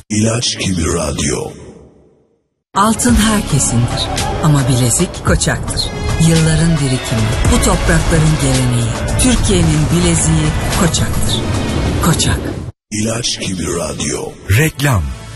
İlaç gibi radyo. Altın herkesindir ama bilezik Koçak'tır. Yılların birikimi, bu toprakların geleneği, Türkiye'nin bileziği Koçak'tır. Koçak. İlaç gibi radyo. Reklam.